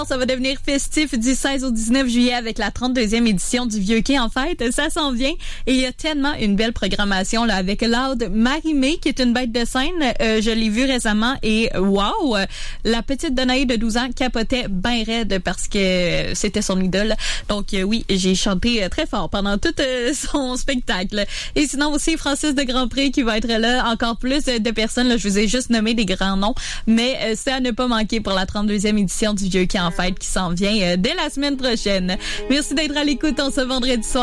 Ça va devenir festif du 16 au 19 juillet avec la 32e édition du Vieux Quai. En fait, ça s'en vient et il y a tellement une belle programmation là avec Loud Marie-Mé qui est une bête de scène. Je l'ai vue récemment et wow! La petite Danae de 12 ans capotait bien raide parce que c'était son idole. Donc oui, j'ai chanté très fort pendant tout son spectacle. Et sinon aussi Francis de Grandpré qui va être là. Encore plus de personnes. Là, je vous ai juste nommé des grands noms. Mais c'est à ne pas manquer pour la 32e édition du Vieux Quai en fête qui s'en vient dès la semaine prochaine. Merci d'être à l'écoute en ce vendredi soir.